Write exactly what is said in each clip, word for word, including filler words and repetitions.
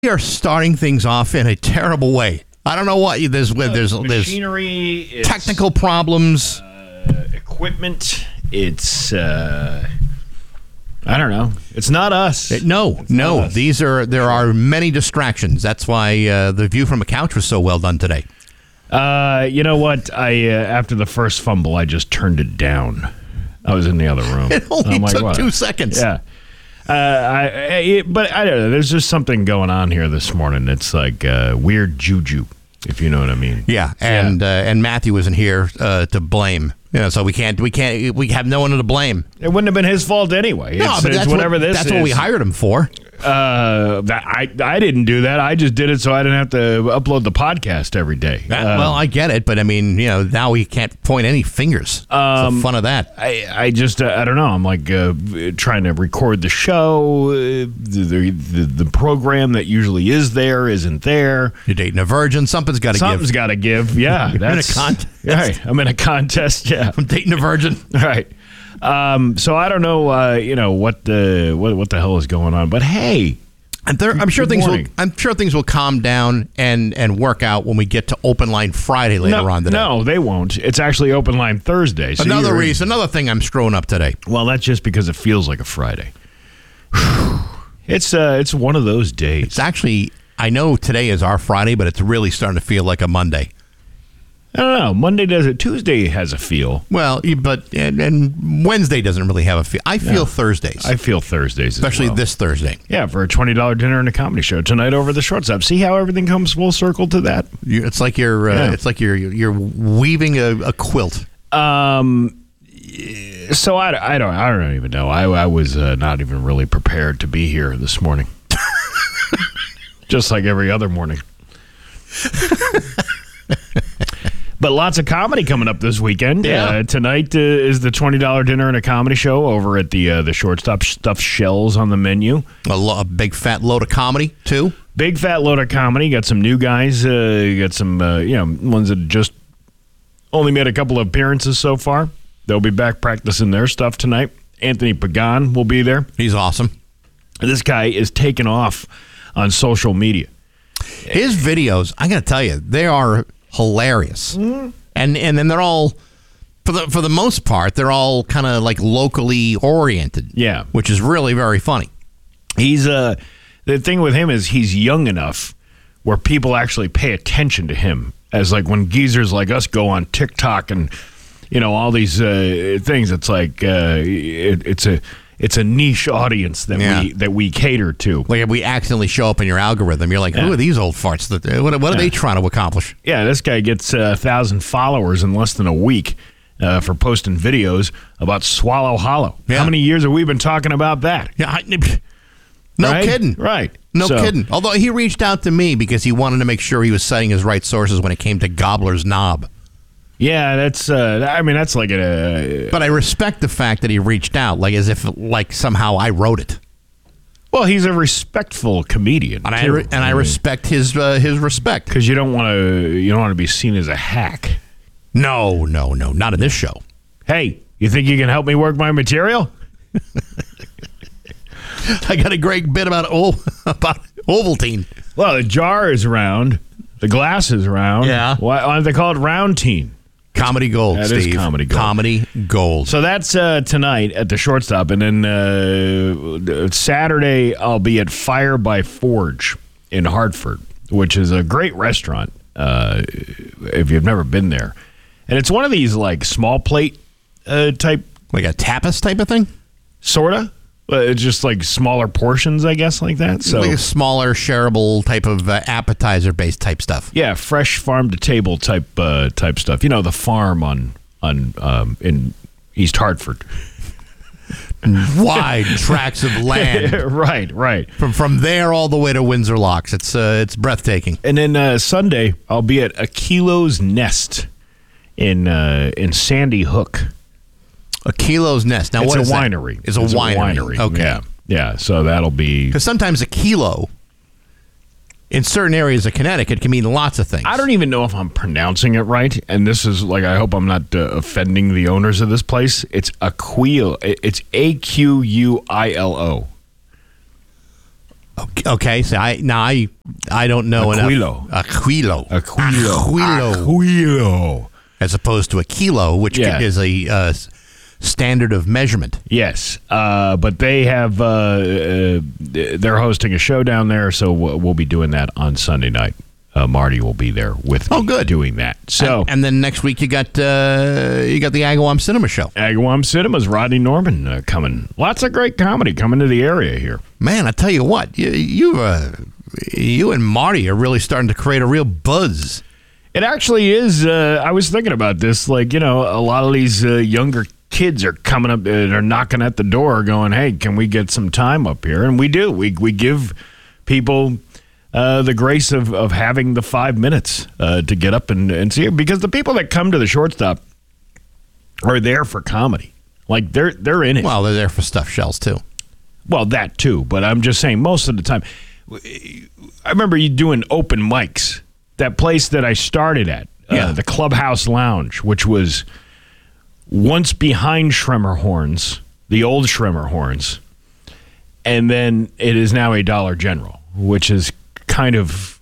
We are starting things off in a terrible way. I don't know what there's there's there's machinery, there's technical problems, uh, equipment. It's uh, I don't know. It's not us. It, no, it's no. us. These are there are many distractions. That's why uh, the view from a couch was so well done today. Uh, you know what? I uh, after the first fumble, I just turned it down. I was in the other room. It only I'm like, took what? two seconds. Yeah. Uh, I, I, but I don't know. There's just something going on here this morning. It's like uh, weird juju, if you know what I mean. Yeah, and Yeah. Uh, and Matthew isn't here uh, to blame. You know, so we can't we can't we have no one to blame. It wouldn't have been his fault anyway. No, it's, but it's that's whatever what, this that's is. what we hired him for. Uh, that, I I didn't do that. I just did it so I didn't have to upload the podcast every day. Uh, Uh, well, I get it, but I mean, you know, now we can't point any fingers. Um, What's the fun of that? I, I just, uh, I don't know. I'm like uh, trying to record the show. Uh, the, the the program that usually is there isn't there. You're dating a virgin. Something's got to give. Something's got to give. Yeah. You're in a that's contest. Right. I'm in a contest. Yeah. I'm dating a virgin. Right. Um, so I don't know, uh, you know, what the, what, what the hell is going on. But hey. And there, I'm sure Good things will. morning. I'm sure things will calm down and, and work out when we get to Open Line Friday later no, on today. No, they won't. It's actually Open Line Thursday. So Another you're- reason, another thing I'm screwing up today. Well, that's just because it feels like a Friday. It's uh, it's one of those days. It's actually, I know today is our Friday, but it's really starting to feel like a Monday. I don't know. Monday does it. Tuesday has a feel. Well, you- but and, and Wednesday doesn't really have a feel. I feel No. Thursdays, I feel Thursdays, especially as well. this Thursday. Yeah, for a twenty dollar dinner and a comedy show tonight over the shortstop. See how everything comes full circle to that. You, it's like you're, uh, Yeah. it's like you're you're weaving a, a quilt. Um. So I, I don't I don't even know. I I was uh, not even really prepared to be here this morning. Just like every other morning. But lots of comedy coming up this weekend. Yeah. Uh, tonight uh, is the twenty dollar dinner and a comedy show over at the uh, the Shortstop. Stuffed shells on the menu. A, lo- a big fat load of comedy too. Big fat load of comedy. Got some new guys. Uh, got some uh, you know ones that just only made a couple of appearances so far. They'll be back practicing their stuff tonight. Anthony Pagan will be there. He's awesome. This guy is taking off on social media. His videos, I got to tell you, they are hilarious, mm. and and then they're all for the for the most part, they're all kind of like locally oriented. Yeah, which is really very funny. He's uh the thing with him is he's young enough where people actually pay attention to him. As like when geezers like us go on TikTok and you know all these uh, things, it's like uh, it, it's a it's a niche audience that Yeah. we that we cater to. Like if we accidentally show up in your algorithm, you're like, Yeah. who are these old farts? That what, what are Yeah. they trying to accomplish? Yeah, this guy gets a thousand followers in less than a week uh, for posting videos about Swallow Hollow. Yeah. How many years have we been talking about that? Yeah, I, no Right? kidding. Right. No So- kidding. Although he reached out to me because he wanted to make sure he was citing his right sources when it came to Gobbler's Knob. Yeah, that's. Uh, I mean, that's like a. Uh, But I respect the fact that he reached out, like as if like somehow I wrote it. well, he's a respectful comedian, And I re- and I respect his uh, his respect. because you don't want to. You don't want to be seen as a hack. No, no, no, not in this show. Hey, you think you can help me work my material? I got a great bit about o- about Ovaltine. Well, the jar is round, the glass is round. Yeah. Why, why do they call it round teen? Comedy gold, That is Steve. comedy gold. Comedy gold. So that's uh, tonight at the Shortstop, and then uh, Saturday I'll be at Fire by Forge in Hartford, which is a great restaurant uh, if you've never been there. And it's one of these like small plate uh, type, Like a tapas type of thing? sorta. But it's just like smaller portions, I guess, like that. So Like a smaller, shareable type of uh, appetizer-based type stuff. yeah, fresh farm to table type uh, type stuff. You know, the farm on on um, in East Hartford. Wide tracts of land. right, right. From from there all the way to Windsor Locks. It's uh, it's breathtaking. And then uh, Sunday, I'll be at Aquilo's Nest in uh, in Sandy Hook. A Kilo's Nest. Now, it's what a is that? winery. It's a winery. Okay. Yeah. Yeah. So that'll be. Because sometimes a kilo, in certain areas of Connecticut, can mean lots of things. I don't even know if I'm pronouncing it right, and this is like I hope I'm not uh, offending the owners of this place. It's Aquilo. It's A Q U I L O. Okay, okay, so I now I I don't know Aquilo. enough. Aquilo. Aquilo. Aquilo. Aquilo. As opposed to a kilo, which Yeah. is a uh, standard of measurement. Yes, uh, but they have uh, uh, they're hosting a show down there, so we'll we'll be doing that on Sunday night. Uh, Marty will be there with me Oh, good. doing that. So and, and then next week you got uh, you got the Agawam Cinema Show. Agawam Cinema's Rodney Norman uh, coming. Lots of great comedy coming to the area here. Man, I tell you what, you you, uh, you and Marty are really starting to create a real buzz. It actually is. Uh, I was thinking about this. Like, you know, a lot of these uh, younger kids are coming up, uh, they're knocking at the door going, hey, can we get some time up here? And we do. We we give people uh, the grace of, of having the five minutes uh, to get up and, and see it. Because the people that come to the Shortstop are there for comedy. Like, they're they're in it. Well, they're there for stuffed shells, too. Well, that too. But I'm just saying, most of the time, I remember you doing open mics. That place that I started at, Yeah. uh, the Clubhouse Lounge, which was once behind Schremerhorns, the old Schremerhorns, and then it is now a Dollar General, which is kind of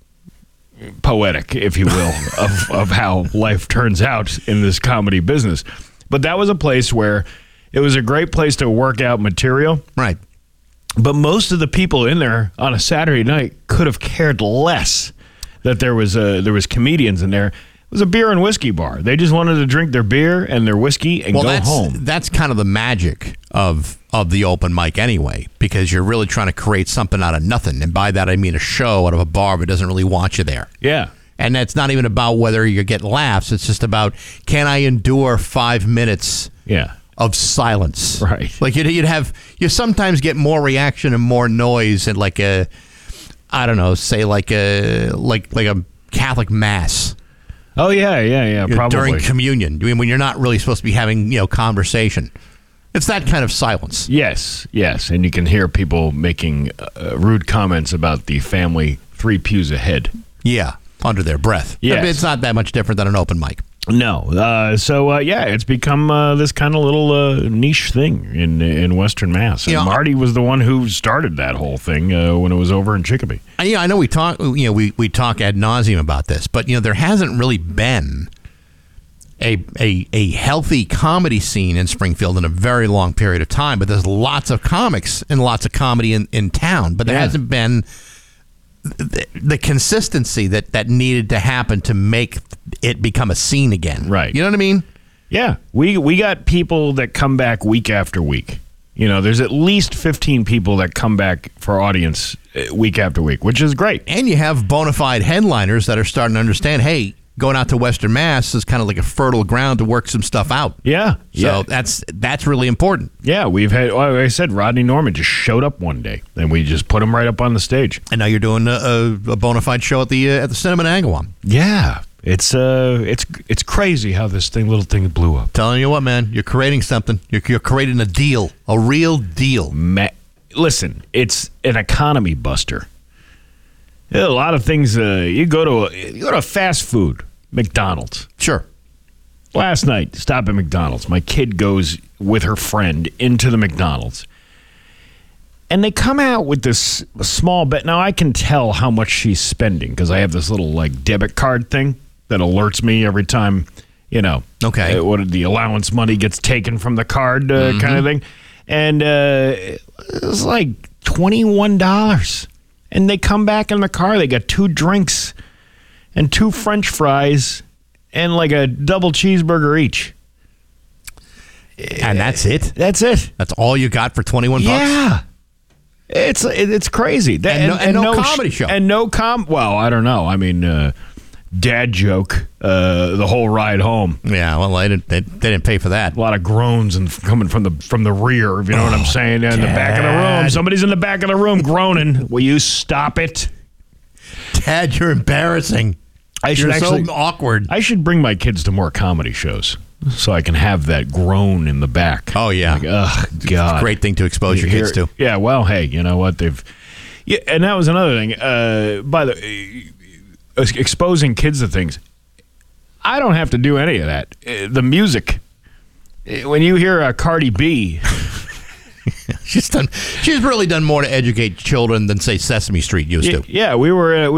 poetic, if you will, of, of how life turns out in this comedy business. But that was a place where it was a great place to work out material. Right. But most of the people in there on a Saturday night could have cared less that there was a, there was comedians in there. It was a beer and whiskey bar. They just wanted to drink their beer and their whiskey and Well, go that's home. that's kind of the magic of of the open mic anyway, because you're really trying to create something out of nothing. And by that, I mean a show out of a bar that doesn't really want you there. Yeah. And that's not even about whether you get laughs. It's just about, can I endure five minutes Yeah. of silence? Right. Like you'd, you'd have, you sometimes get more reaction and more noise at like a, I don't know, say like a, like, like a Catholic mass. Oh, yeah, yeah, yeah, You know, probably. during communion. I mean, when you're not really supposed to be having, you know, conversation. It's that kind of silence. Yes, yes. And you can hear people making uh, rude comments about the family three pews ahead. Yeah, under their breath. Yes. It's not that much different than an open mic. No. Uh, so, uh, yeah, it's become uh, this kind of little uh, niche thing in in Western Mass. And You know, Marty was the one who started that whole thing uh, when it was over in Chicopee. Uh, Yeah, I know we talk. You know, we, we talk ad nauseum about this, but you know, there hasn't really been a a a healthy comedy scene in Springfield in a very long period of time. But there's lots of comics and lots of comedy in, in town, but there Yeah. hasn't been the, the consistency that that needed to happen to make it become a scene again. Right. You know what I mean? Yeah, we we got people that come back week after week. You know, there's at least fifteen people that come back for audience uh, week after week, which is great. And you have bona fide headliners that are starting to understand, hey, going out to Western Mass is kind of like a fertile ground to work some stuff out. Yeah, So yeah, that's that's really important. yeah. We've had, like I said, Rodney Norman just showed up one day, and we just put him right up on the stage. And now you're doing a, a, a bona fide show at the uh, at the Cinema in Agawam. Yeah, it's uh, it's it's crazy how this thing, little thing, blew up. Telling you what, man, you're creating something. You're, you're creating a deal, a real deal. Ma- Listen, it's an economy buster. There are a lot of things. Uh, you go to a, you go to fast food, McDonald's. Sure. Last night, stop at McDonald's. My kid goes with her friend into the McDonald's. And they come out with this small bet. Now, I can tell how much she's spending because I have this little, like, debit card thing that alerts me every time, you know, Okay. uh, what the allowance money gets taken from the card uh, kind of thing. And uh, it was like twenty-one dollars. And they come back in the car. They got two drinks and two French fries and like a double cheeseburger each. And that's it. That's it. That's all you got for twenty-one bucks. Yeah. It's it's crazy. That- And no- and no sh- comedy show. And no com. Well, I don't know. I mean, uh, dad joke uh, the whole ride home. Yeah. Well, they didn't. They, they didn't pay for that. A lot of groans and f- coming from the from the rear. If you know what I'm saying. In the back of the room. Dad. Somebody's in the back of the room groaning. Will you stop it? Dad, you're embarrassing. I should You're actually. so awkward. I should bring my kids to more comedy shows so I can have that groan in the back. Oh, yeah. Like, ugh, God. Great thing to expose your Here- kids to. Yeah, well, hey, you know what? They've. Yeah, and that was another thing. Uh, by the uh, exposing kids to things, I don't have to do any of that. Uh, the music, uh, when you hear uh, Cardi B she's done. She's really done more to educate children than say Sesame Street used to. Yeah, we were. Uh,